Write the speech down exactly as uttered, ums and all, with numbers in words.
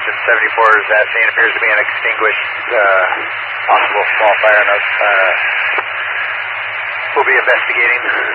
engine seventy-four is that scene. Appears to be an extinguished, uh, possible small fire. No, uh, we'll be investigating.